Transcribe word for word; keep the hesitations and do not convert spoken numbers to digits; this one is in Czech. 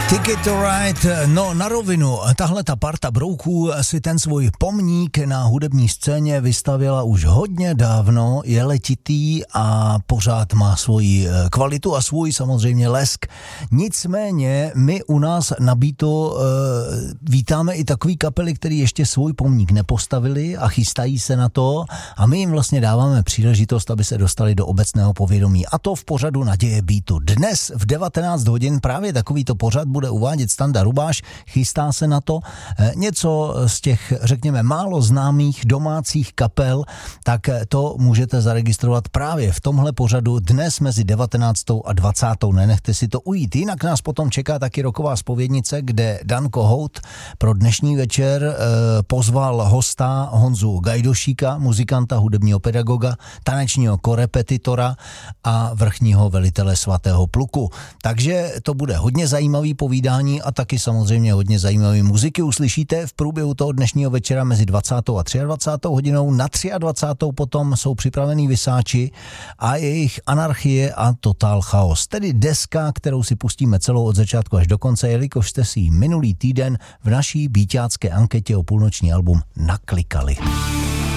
Ticket to Ride, no na rovinu, tahle ta parta brouků si ten svůj pomník na hudební scéně vystavila už hodně dávno, je letitý a pořád má svoji kvalitu a svůj samozřejmě lesk. Nicméně my u nás na Beatu e, vítáme i takový kapely, který ještě svůj pomník nepostavili a chystají se na to a my jim vlastně dáváme příležitost, aby se dostali do obecného povědomí. A to v pořadu Naděje Beatu. Dnes v devatenáct hodin právě takovýto pořad bude uvádět Standa Rubáš, chystá se na to. Něco z těch, řekněme, málo známých domácích kapel, tak to můžete zaregistrovat právě v tomhle pořadu dnes mezi devatenáctou a dvacátou. Nenechte si to ujít. Jinak nás potom čeká taky roková zpovědnice, kde Dan Kohout pro dnešní večer eh, pozval hosta Honzu Gajdošíka, muzikanta, hudebního pedagoga, tanečního korepetitora a vrchního velitele svatého pluku. Takže to bude hodně zajímavý povídání a taky samozřejmě hodně zajímavé muziky uslyšíte v průběhu toho dnešního večera mezi dvacátou a dvacátou třetí hodinou. Na dvacátou třetí potom jsou připravený Vysáči a jejich Anarchie a Total Chaos. Tedy deska, kterou si pustíme celou od začátku až do konce, jelikož jste si minulý týden v naší beatácké anketě o půlnoční album naklikali.